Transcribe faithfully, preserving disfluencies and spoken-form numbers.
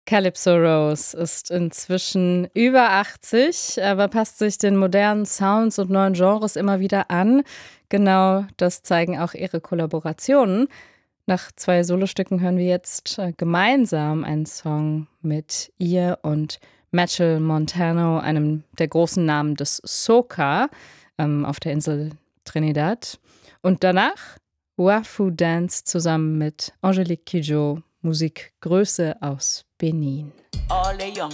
Calypso Rose ist inzwischen über achtzig, aber passt sich den modernen Sounds und neuen Genres immer wieder an. Genau das zeigen auch ihre Kollaborationen. Nach zwei Solostücken hören wir jetzt äh, gemeinsam einen Song mit ihr und Machel Montano, einem der großen Namen des Soca ähm, auf der Insel Trinidad. Und danach Wafu Dance zusammen mit Angelique Kidjo, Musikgröße aus Benin.